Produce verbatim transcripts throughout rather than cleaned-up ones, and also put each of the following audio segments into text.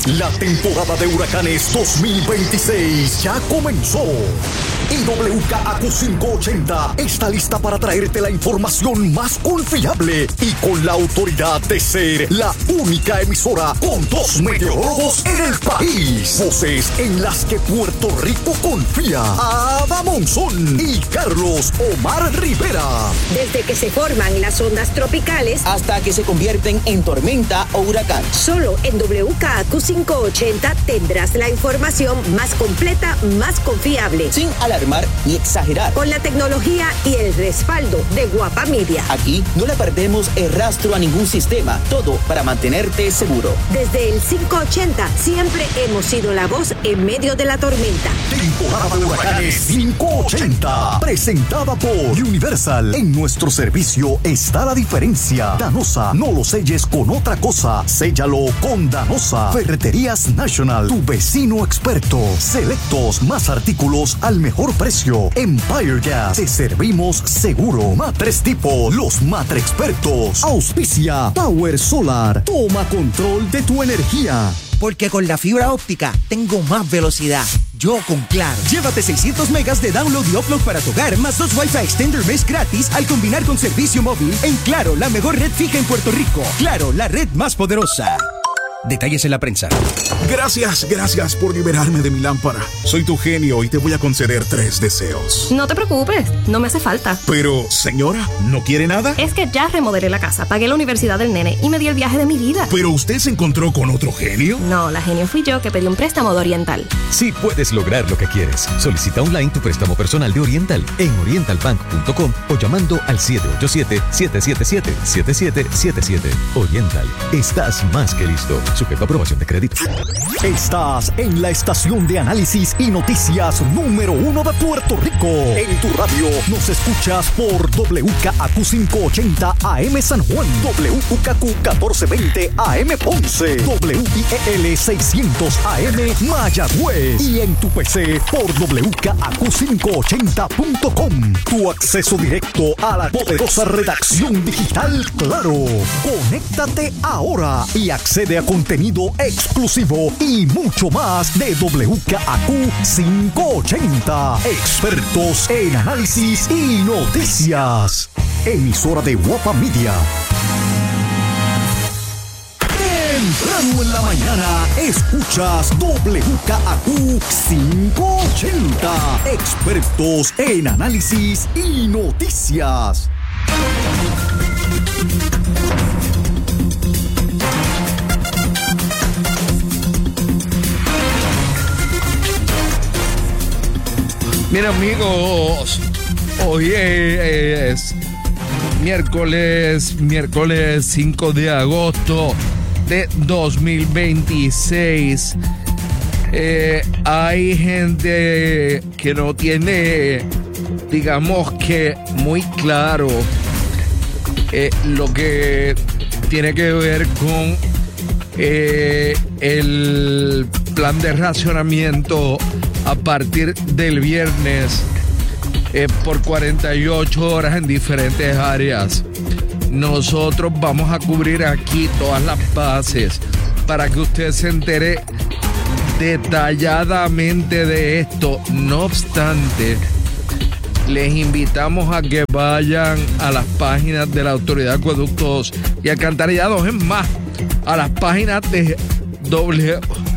La temporada de huracanes dos mil veintiséis ya comenzó. Y W K A Q quinientos ochenta está lista para traerte la información más confiable y con la autoridad de ser la única emisora con dos meteorólogos en el país. Voces en las que Puerto Rico confía. Ada Monzón y Carlos Omar Rivera. Desde que se forman las ondas tropicales hasta que se convierten en tormenta o huracán. Solo en W K A Q quinientos ochenta tendrás la información más completa, más confiable. Sin alarmar ni exagerar. Con la tecnología y el respaldo de Guapa Media. Aquí no le perdemos el rastro a ningún sistema. Todo para mantenerte seguro. Desde el quinientos ochenta siempre hemos sido la voz en medio de la tormenta. Temporada de huracanes quinientos ochenta. Presentada por Universal. En nuestro servicio está la diferencia. Danosa, no lo selles con otra cosa. Séllalo con Danosa. Ferreterías National, tu vecino experto. Selectos, más artículos al mejor precio. Empire Gas, te servimos seguro. Matres Tipo, los matre expertos. Auspicia Power Solar. Toma control de tu energía. Porque con la fibra óptica tengo más velocidad. Yo con Claro. Llévate seiscientos megas de download y upload para tu hogar, más dos Wi-Fi Extender Mesh gratis al combinar con servicio móvil en Claro, la mejor red fija en Puerto Rico. Claro, la red más poderosa. Detalles en la prensa. Gracias, gracias por liberarme de mi lámpara. Soy tu genio y te voy a conceder tres deseos. No te preocupes, no me hace falta. Pero, señora, ¿no quiere nada? Es que ya remodelé la casa, pagué la universidad del nene y me di el viaje de mi vida. ¿Pero usted se encontró con otro genio? No, la genio fui yo que pedí un préstamo de Oriental. Sí puedes lograr lo que quieres. Solicita online tu préstamo personal de Oriental en oriental bank punto com o llamando al siete ocho siete, siete siete siete, siete siete siete siete. Oriental, estás más que listo. Sujeto a aprobación de crédito. Estás en la estación de análisis y noticias número uno de Puerto Rico. En tu radio nos escuchas por W K A Q quinientos ochenta A M San Juan, W K A Q catorce veinte A M Ponce, W I E L seiscientos A M Mayagüez y en tu P C por W K A Q quinientos ochenta punto com. Tu acceso directo a la poderosa redacción digital Claro. Conéctate ahora y accede a contenido exclusivo y mucho más de W K A Q quinientos ochenta. Expertos en análisis y noticias. Emisora de Guapa Media. Temprano en la mañana escuchas W K A Q quinientos ochenta. Expertos en análisis y noticias. Mira, amigos, hoy es miércoles, miércoles cinco de agosto de dos mil veintiséis. Eh, hay gente que no tiene, digamos que muy claro eh, lo que tiene que ver con eh, el plan de racionamiento a partir del viernes eh, por cuarenta y ocho horas en diferentes áreas. Nosotros vamos a cubrir aquí todas las bases para que usted se entere detalladamente de esto. No obstante, les invitamos a que vayan a las páginas de la Autoridad de Acueductos y Alcantarillados, es más, a las páginas de W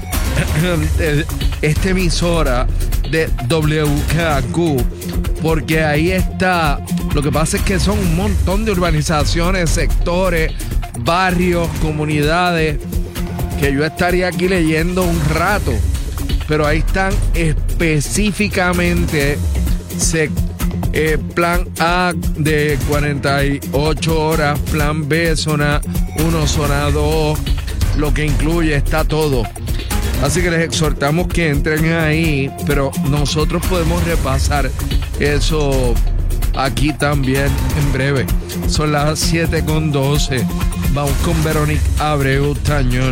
esta emisora de W K A Q, porque ahí está. Lo que pasa es que son un montón de urbanizaciones, sectores, barrios, comunidades, que yo estaría aquí leyendo un rato, pero ahí están específicamente se, eh, plan A de cuarenta y ocho horas, plan B zona uno, zona dos, lo que incluye, está todo. Así que les exhortamos que entren ahí, pero nosotros podemos repasar eso aquí también en breve. Son las siete con doce. Vamos con Verónica Abreu Tañón.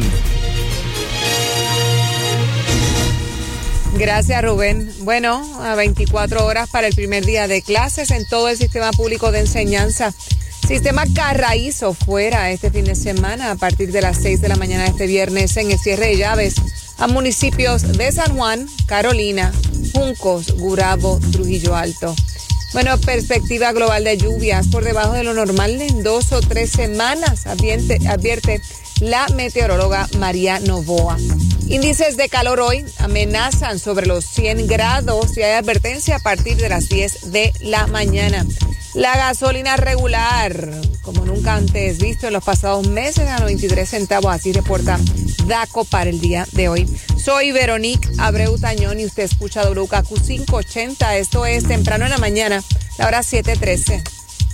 Gracias, Rubén. Bueno, a veinticuatro horas para el primer día de clases en todo el sistema público de enseñanza. Sistema Carraízo fuera este fin de semana a partir de las seis de la mañana de este viernes en el cierre de llaves a municipios de San Juan, Carolina, Juncos, Gurabo, Trujillo Alto. Bueno, perspectiva global de lluvias por debajo de lo normal en dos o tres semanas, advierte, advierte la meteoróloga María Novoa. Índices de calor hoy amenazan sobre los cien grados y hay advertencia a partir de las diez de la mañana. La gasolina regular, como nunca antes visto en los pasados meses, a noventa y tres centavos, así reporta DACO para el día de hoy. Soy Veronique Abreu Tañón y usted escucha W K Q quinientos ochenta. Esto es temprano en la mañana, la hora siete trece.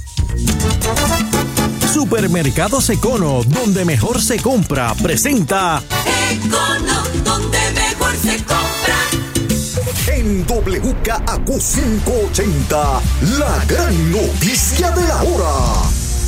Supermercados Econo, donde mejor se compra, presenta Econo, donde mejor se compra. En W K Q quinientos ochenta, la gran noticia de la hora.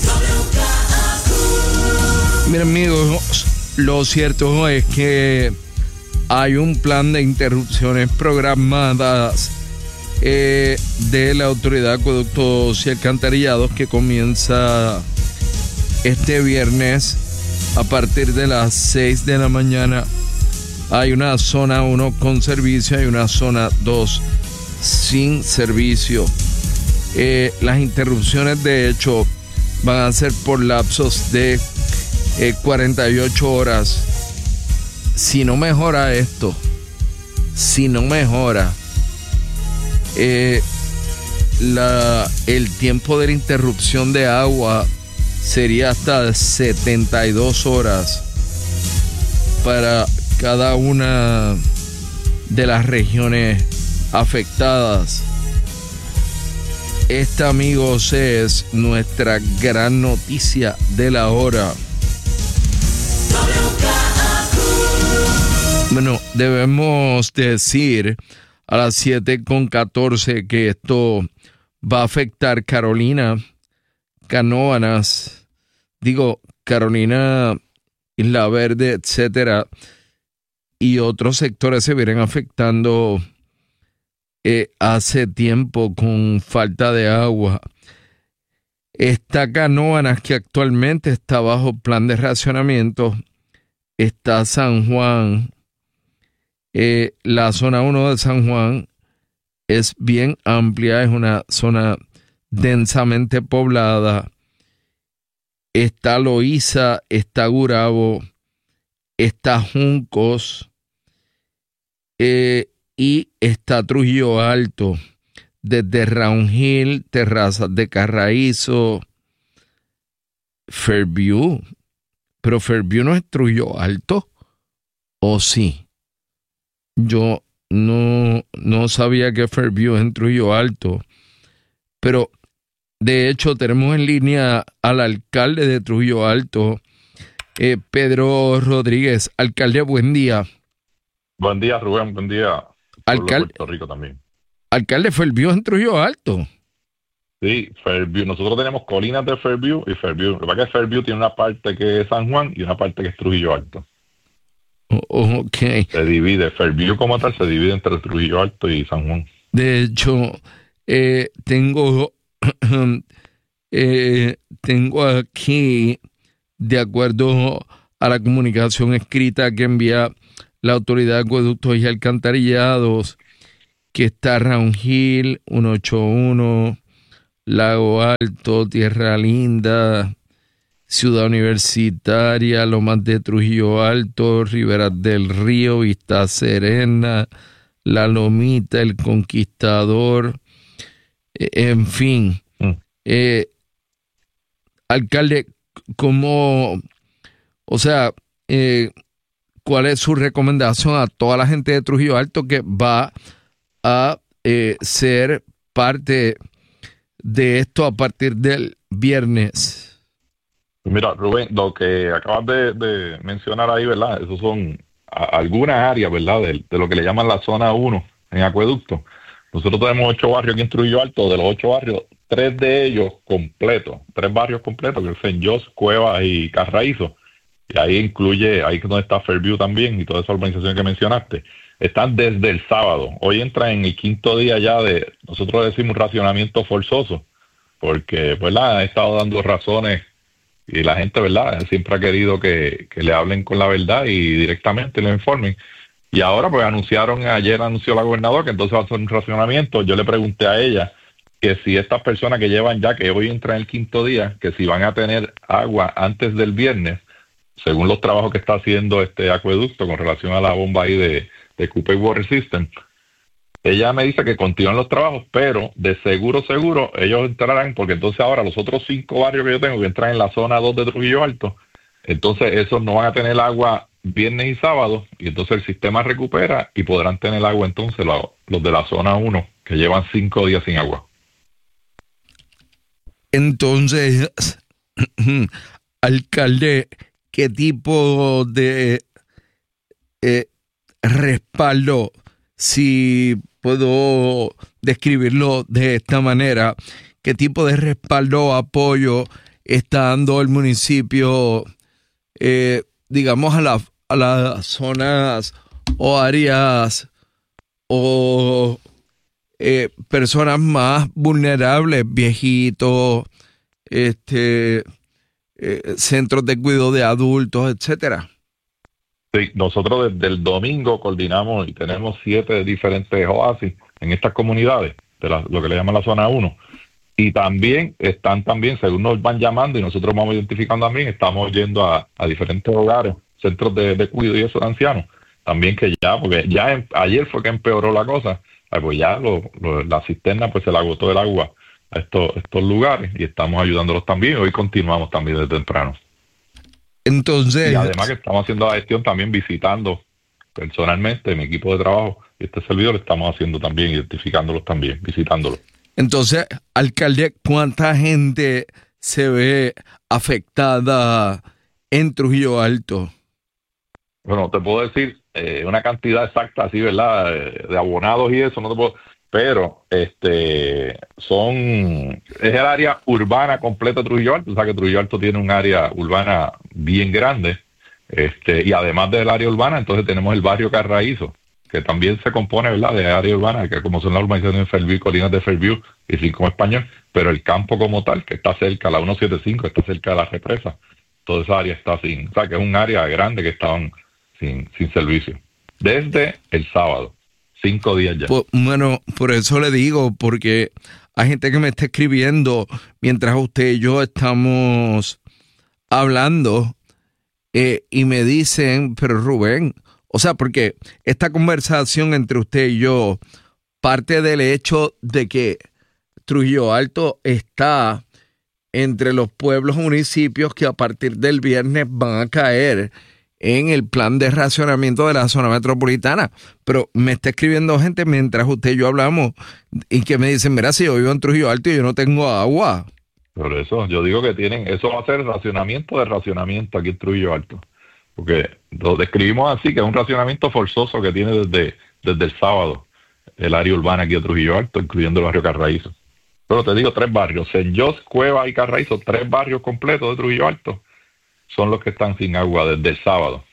Miren, amigos, lo cierto es que hay un plan de interrupciones programadas eh, de la Autoridad de Acueductos y Alcantarillados que comienza este viernes a partir de las seis de la mañana. Hay una zona uno con servicio, hay una zona dos sin servicio. Eh, las interrupciones, de hecho, van a ser por lapsos de eh, cuarenta y ocho horas. Si no mejora esto, si no mejora eh, la, el tiempo de la interrupción de agua sería hasta setenta y dos horas para cada una de las regiones afectadas. Esta, amigos, es nuestra gran noticia de la hora. Bueno, debemos decir a las siete con catorce que esto va a afectar Carolina, Canóvanas, digo, Carolina, Isla Verde, etcétera, y otros sectores se vienen afectando eh, hace tiempo con falta de agua. Está Canóvanas, que actualmente está bajo plan de racionamiento. Está San Juan. Eh, la zona uno de San Juan es bien amplia, es una zona densamente poblada. Está Loíza, está Gurabo, está Juncos eh, y está Trujillo Alto, desde Round Hill, Terrazas de Carraízo, Fairview. Pero Fairview no es Trujillo Alto, ¿o sí? Yo no, no sabía que Fairview es en Trujillo Alto, pero de hecho tenemos en línea al alcalde de Trujillo Alto, eh, Pedro Rodríguez. Alcalde, buen día. Buen día, Rubén, buen día. Alcalde, Puerto Rico también. Alcalde, Fairview en Trujillo Alto. Sí, Fairview. Nosotros tenemos colinas de Fairview y Fairview. Lo que pasa es que Fairview tiene una parte que es San Juan y una parte que es Trujillo Alto. Oh, ok. Se divide, Fairview como tal se divide entre Trujillo Alto y San Juan. De hecho, eh, tengo, eh, tengo aquí, de acuerdo a la comunicación escrita que envía la Autoridad de Acueductos y Alcantarillados, que está Round Hill, ciento ochenta y uno, Lago Alto, Tierra Linda, Ciudad Universitaria, Lomas de Trujillo Alto, Riberas del Río, Vista Serena, La Lomita, El Conquistador, eh, en fin. Mm. Eh, alcalde, ¿cómo, o sea, eh, cuál es su recomendación a toda la gente de Trujillo Alto que va a eh, ser parte de esto a partir del viernes? Mira, Rubén, lo que acabas de, de mencionar ahí, ¿verdad? Esos son a, algunas áreas, ¿verdad? De, de lo que le llaman la zona uno en acueducto. Nosotros tenemos ocho barrios aquí en Trujillo Alto. De los ocho barrios, tres de ellos completos, tres barrios completos, que es Saint Jos, Cuevas y Carraízo. Y ahí incluye, ahí es donde está Fairview también y toda esa urbanización que mencionaste. Están desde el sábado. Hoy entra en el quinto día ya de, nosotros decimos racionamiento forzoso, porque pues la han estado dando razones y la gente, ¿verdad?, siempre ha querido que, que le hablen con la verdad y directamente le informen. Y ahora pues anunciaron, ayer anunció la gobernadora que entonces va a hacer un racionamiento. Yo le pregunté a ella que si estas personas que llevan ya, que hoy entran el quinto día, que si van a tener agua antes del viernes, según los trabajos que está haciendo este acueducto con relación a la bomba ahí de, de Cooper Water System. Ella me dice que continúan los trabajos, pero de seguro, seguro, ellos entrarán, porque entonces ahora los otros cinco barrios que yo tengo que entran en la zona dos de Trujillo Alto, entonces esos no van a tener agua viernes y sábado, y entonces el sistema recupera y podrán tener agua entonces los, los de la zona uno, que llevan cinco días sin agua. Entonces, alcalde, ¿qué tipo de eh, respaldo, si puedo describirlo de esta manera, qué tipo de respaldo o apoyo está dando el municipio, eh, digamos, a, la, a las zonas o áreas o eh, personas más vulnerables, viejitos, este, eh, centros de cuidado de adultos, etcétera? Sí, nosotros desde el domingo coordinamos y tenemos siete diferentes oasis en estas comunidades, de la, lo que le llaman la zona uno. Y también están también, según nos van llamando y nosotros vamos identificando también, estamos yendo a, a diferentes hogares, centros de, de cuidado y eso de ancianos. También que ya, porque ya en, ayer fue que empeoró la cosa, pues ya lo, lo, la cisterna pues se le agotó el agua a estos, estos lugares y estamos ayudándolos también. Hoy continuamos también desde temprano. Entonces, y además que estamos haciendo la gestión también visitando personalmente mi equipo de trabajo y este servidor, estamos haciendo también, identificándolos también, visitándolos. Entonces, alcalde, ¿cuánta gente se ve afectada en Trujillo Alto? Bueno, te puedo decir eh, una cantidad exacta así, ¿verdad? De, de abonados y eso, no te puedo... Pero este son es el área urbana completa de Trujillo Alto. O sea que Trujillo Alto tiene un área urbana bien grande. Este, y además del área urbana, entonces tenemos el barrio Carraízo, que también se compone, ¿verdad?, de área urbana, que como son las urbanizaciones de Fairview, Colinas de Fairview y Rincón Español, pero el campo como tal, que está cerca, la ciento setenta y cinco, está cerca de la represa, toda esa área está sin, o sea que es un área grande que estaban sin, sin servicio. Desde el sábado. Cinco días ya. Pues, bueno, por eso le digo, porque hay gente que me está escribiendo mientras usted y yo estamos hablando eh, y me dicen, pero Rubén, o sea, porque esta conversación entre usted y yo parte del hecho de que Trujillo Alto está entre los pueblos municipios que a partir del viernes van a caer en el plan de racionamiento de la zona metropolitana. Pero me está escribiendo gente mientras usted y yo hablamos y que me dicen, mira, si yo vivo en Trujillo Alto y yo no tengo agua. Por eso, yo digo que tienen, eso va a ser racionamiento de racionamiento aquí en Trujillo Alto. Porque lo describimos así, que es un racionamiento forzoso que tiene desde, desde el sábado el área urbana aquí de Trujillo Alto, incluyendo el barrio Carraízo. Pero te digo, tres barrios, Saint Jos, Cueva y Carraízo, tres barrios completos de Trujillo Alto, son los que están sin agua desde el sábado.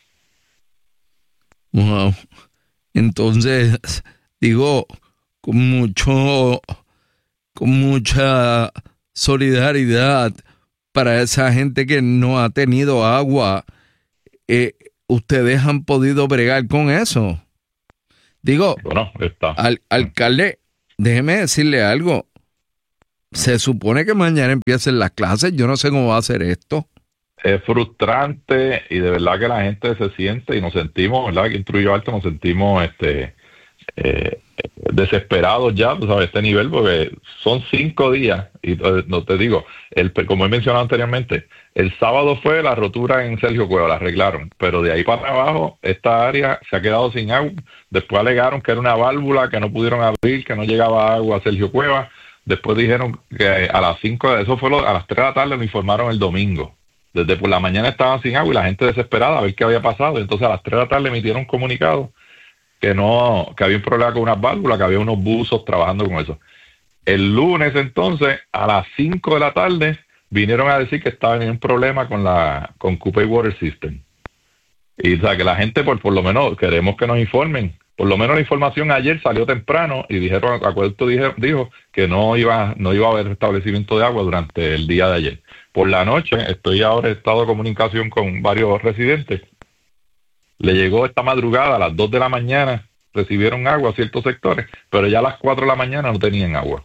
Wow. Entonces, digo, con mucho, con mucha solidaridad para esa gente que no ha tenido agua, eh, ustedes han podido bregar con eso. Digo, bueno, está. Al, alcalde, déjeme decirle algo. Se supone que mañana empiecen las clases. Yo no sé cómo va a ser esto. Es frustrante y de verdad que la gente se siente y nos sentimos, ¿verdad? Aquí en Trujillo Alto nos sentimos este eh, desesperados ya, tú sabes, este nivel, porque son cinco días y no te digo, el como he mencionado anteriormente, el sábado fue la rotura en Sergio Cueva, la arreglaron, pero de ahí para abajo esta área se ha quedado sin agua. Después alegaron que era una válvula que no pudieron abrir, que no llegaba agua a Sergio Cueva. Después dijeron que a las cinco, eso fue lo, a las tres de la tarde me informaron el domingo. Desde por la mañana estaban sin agua y la gente desesperada a ver qué había pasado. Entonces a las tres de la tarde emitieron un comunicado que no, que había un problema con unas válvulas, que había unos buzos trabajando con eso. El lunes entonces, a las cinco de la tarde, vinieron a decir que estaba en un problema con la con Cooper Water System. Y o sea que la gente, por, por lo menos, queremos que nos informen por lo menos la información ayer salió temprano y dijeron, Acueducto dijo, dijo que no iba, no iba a haber restablecimiento de agua durante el día de ayer. Por la noche, estoy ahora en estado de comunicación con varios residentes. Le llegó esta madrugada a las dos de la mañana, recibieron agua a ciertos sectores, pero ya a las cuatro de la mañana no tenían agua.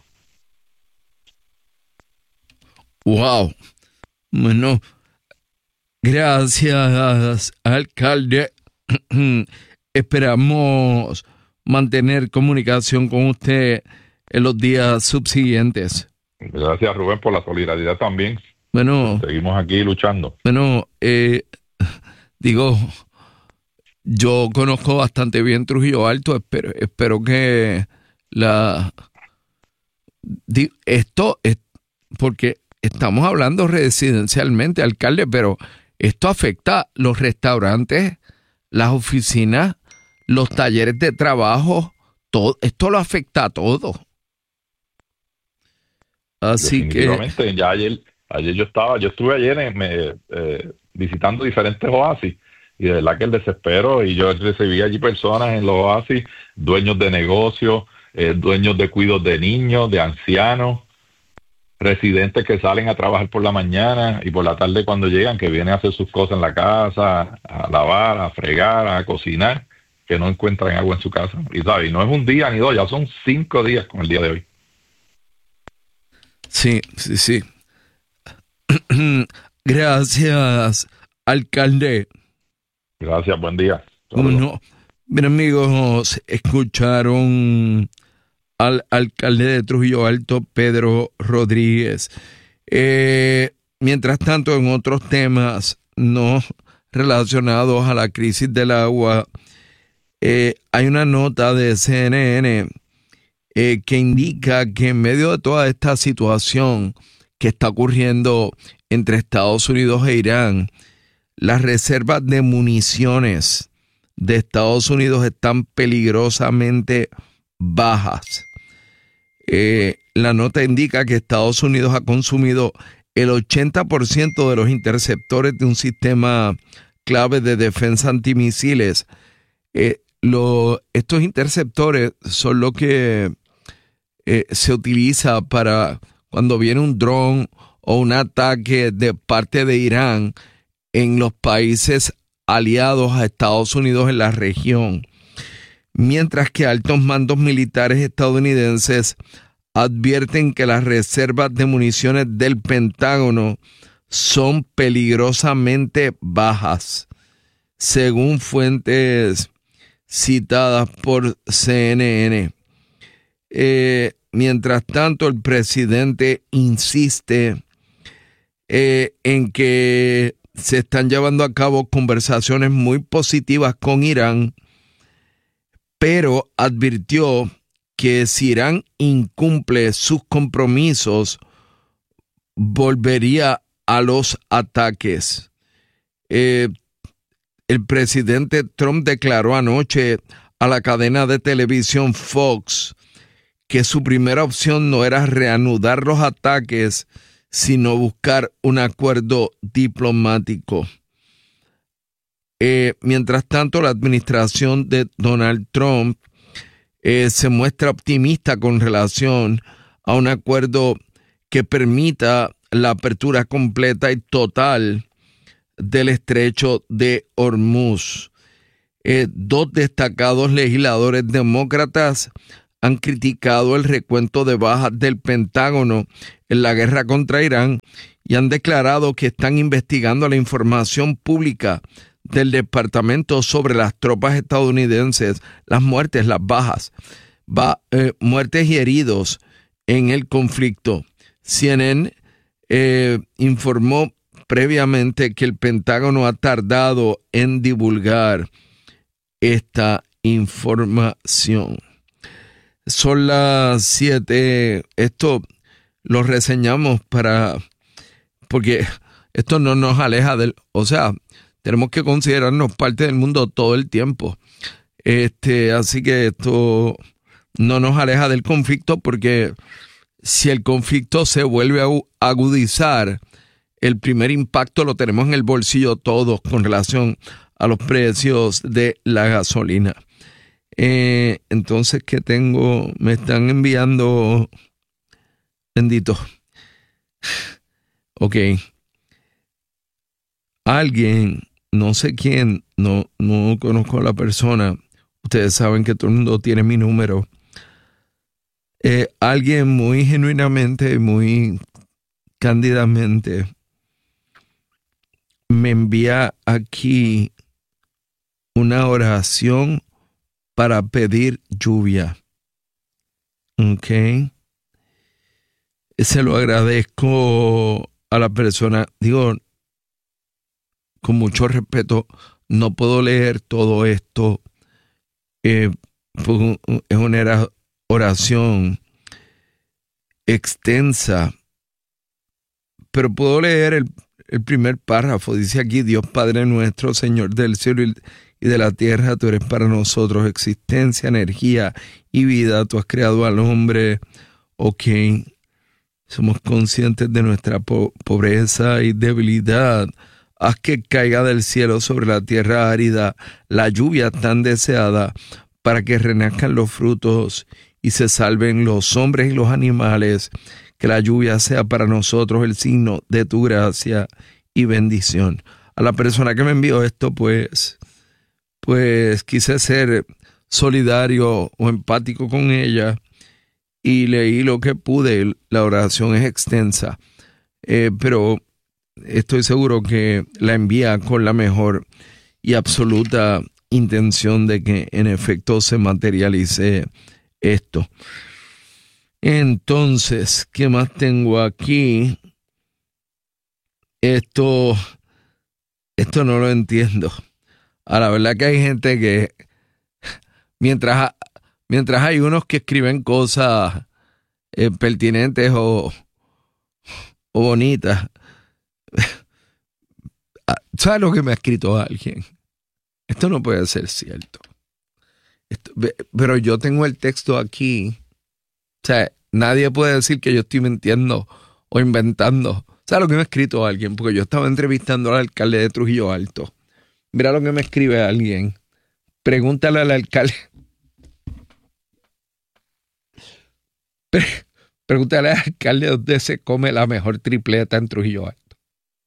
Wow. Bueno, gracias, alcalde. Esperamos mantener comunicación con usted en los días subsiguientes. Gracias, Rubén, por la solidaridad también. Bueno, seguimos aquí luchando. Bueno, eh, digo, yo conozco bastante bien Trujillo Alto, espero, espero que la di, esto es porque estamos hablando residencialmente, alcalde, pero esto afecta los restaurantes, las oficinas, los talleres de trabajo, todo, esto lo afecta a todo. Así Definitivamente, que ya ayer, ayer yo estaba, yo estuve ayer en, me, eh, visitando diferentes oasis y de verdad que el desespero, y yo recibí allí personas en los oasis, dueños de negocios, eh, dueños de cuidos de niños, de ancianos, residentes que salen a trabajar por la mañana y por la tarde cuando llegan, que vienen a hacer sus cosas en la casa, a lavar, a fregar, a cocinar, que no encuentran agua en su casa. Y sabes, no es un día ni dos, ya son cinco días con el día de hoy. Sí, sí, sí. Gracias, alcalde. Gracias, buen día. Bueno, bien, amigos, escucharon al alcalde de Trujillo Alto, Pedro Rodríguez. Eh, mientras tanto, en otros temas no relacionados a la crisis del agua, eh, hay una nota de C N N eh, que indica que en medio de toda esta situación que está ocurriendo entre Estados Unidos e Irán, las reservas de municiones de Estados Unidos están peligrosamente bajas. Eh, la nota indica que Estados Unidos ha consumido el ochenta por ciento de los interceptores de un sistema clave de defensa antimisiles. Eh, lo, estos interceptores son lo que eh, se utiliza para cuando viene un dron o un ataque de parte de Irán en los países aliados a Estados Unidos en la región. Mientras que altos mandos militares estadounidenses advierten que las reservas de municiones del Pentágono son peligrosamente bajas, según fuentes citadas por C N N. Eh, mientras tanto, el presidente insiste eh, en que se están llevando a cabo conversaciones muy positivas con Irán, pero advirtió que si Irán incumple sus compromisos, volvería a los ataques. Eh, el presidente Trump declaró anoche a la cadena de televisión Fox que su primera opción no era reanudar los ataques, sino buscar un acuerdo diplomático. Eh, mientras tanto, la administración de Donald Trump eh, se muestra optimista con relación a un acuerdo que permita la apertura completa y total del estrecho de Hormuz. Eh, dos destacados legisladores demócratas han criticado el recuento de bajas del Pentágono en la guerra contra Irán y han declarado que están investigando la información pública del departamento sobre las tropas estadounidenses, las muertes, las bajas, va, eh, muertes y heridos en el conflicto. C N N eh, informó previamente que el Pentágono ha tardado en divulgar esta información. Son las siete. Esto lo reseñamos para, porque esto no nos aleja del, o sea, tenemos que considerarnos parte del mundo todo el tiempo. Este, así que esto no nos aleja del conflicto, porque si el conflicto se vuelve a agudizar, el primer impacto lo tenemos en el bolsillo todos con relación a los precios de la gasolina. Eh, entonces, ¿qué tengo? Me están enviando... Bendito. Ok. Alguien, no sé quién, no, no conozco a la persona. Ustedes saben que todo el mundo tiene mi número. Eh, alguien muy genuinamente, muy cándidamente me envía aquí una oración para pedir lluvia. Ok. Se lo agradezco a la persona. Digo, con mucho respeto, no puedo leer todo esto. Eh, pues, es una oración extensa, pero puedo leer el, el primer párrafo. Dice aquí: Dios Padre nuestro, Señor del cielo y de la tierra, tú eres para nosotros existencia, energía y vida. Tú has creado al hombre. Ok, somos conscientes de nuestra po- pobreza y debilidad. Haz que caiga del cielo sobre la tierra árida la lluvia tan deseada, para que renazcan los frutos y se salven los hombres y los animales. Que la lluvia sea para nosotros el signo de tu gracia y bendición. A la persona que me envió esto, pues, pues quise ser solidario o empático con ella y leí lo que pude. La oración es extensa, eh, pero estoy seguro que la envía con la mejor y absoluta intención de que en efecto se materialice esto. Entonces, ¿qué más tengo aquí? Esto, esto no lo entiendo. A la verdad que hay gente que, mientras, mientras hay unos que escriben cosas eh, pertinentes o, o bonitas, ¿sabes lo que me ha escrito alguien? Esto no puede ser cierto. Esto, pero yo tengo el texto aquí. O sea, nadie puede decir que yo estoy mintiendo o inventando. ¿Sabes lo que me ha escrito alguien? Porque yo estaba entrevistando al alcalde de Trujillo Alto. Mira lo que me escribe alguien. Pregúntale al alcalde. Pre- pregúntale al alcalde dónde se come la mejor tripleta en Trujillo Alto.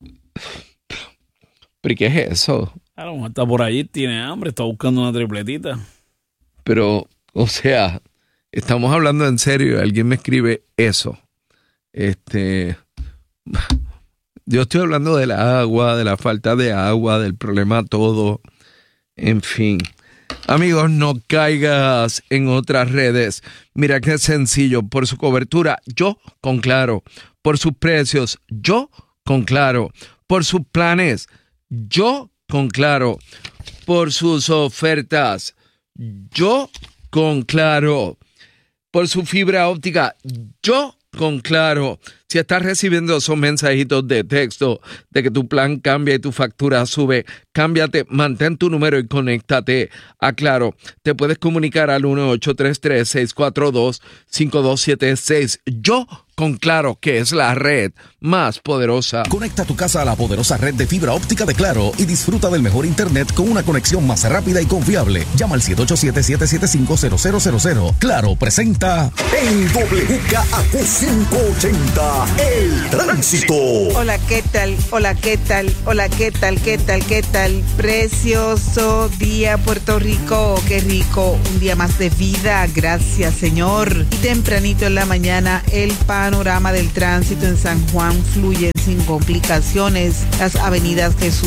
¿Pero qué es eso? A lo mejor está por allí, tiene hambre, está buscando una tripletita. Pero, o sea, estamos hablando en serio y alguien me escribe eso. Este, yo estoy hablando del agua, de la falta de agua, del problema todo. En fin. Amigos, no caigas en otras redes. Mira qué sencillo. Por su cobertura, yo con Claro. Por sus precios, yo con Claro. Por sus planes, yo con Claro. Por sus ofertas, yo con Claro. Por su fibra óptica, yo con Claro. Si estás recibiendo esos mensajitos de texto de que tu plan cambia y tu factura sube, cámbiate, mantén tu número y conéctate a Claro. Te puedes comunicar al uno ocho tres tres, seis cuatro dos, cinco dos siete seis. Yo con Claro, que es la red más poderosa. Conecta tu casa a la poderosa red de fibra óptica de Claro y disfruta del mejor internet con una conexión más rápida y confiable. Llama al siete ocho siete, siete siete cinco, cero cero cero cero. Claro presenta en W K A Q quinientos ochenta, El Tránsito. Hola, ¿qué tal? Hola, ¿qué tal? Hola, ¿qué tal? ¿Qué tal? ¿Qué tal? Precioso día, Puerto Rico. Qué rico. Un día más de vida. Gracias, Señor. Y tempranito en la mañana, el panorama del tránsito en San Juan fluye sin complicaciones. Las avenidas Jesús